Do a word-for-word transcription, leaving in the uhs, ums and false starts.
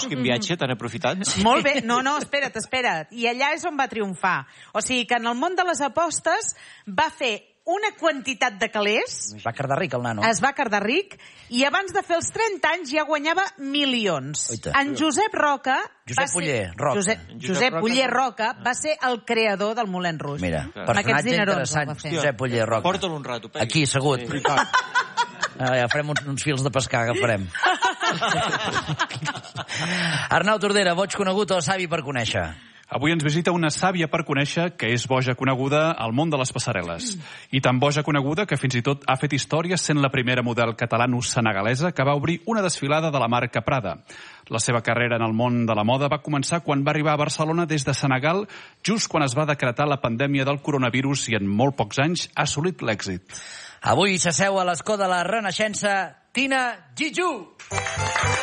Veus quin viatge tan aprofitat? Molt bé. No, no, espera't, espera't. I allà és on va triomfar. O sigui que en el món de les apostes va fer una quantitat de calés. Va quedar ric, el nano. Es va quedar ric i abans de fer els trenta anys ja guanyava milions. Oita. En Josep Roca... Josep va ser... Oller Roca. Josep, Josep Josep Roca. Oller Roca va ser el creador del Moulin Rouge. Mira, Amb aquests personatge dinerons el interessant, va fer. Josep Oller Roca. Porta'l un rato, Pegui. Aquí, assegut. Sí. Ah, ja farem uns, uns fils de pescar, agafarem. Arnau Tordera, boig conegut o savi per conèixer? Avui ens visita una sàvia per conèixer que és boja coneguda al món de les passarel·les. I tan boja coneguda que fins i tot ha fet història sent la primera model catalano-senegalesa que va obrir una desfilada de la marca Prada. La seva carrera en el món de la moda va començar quan va arribar a Barcelona des de Senegal, just quan es va decretar la pandèmia del coronavirus i en molt pocs anys ha assolit l'èxit. Avui s'asseu a l'escó de la Renaixença Tina Giju.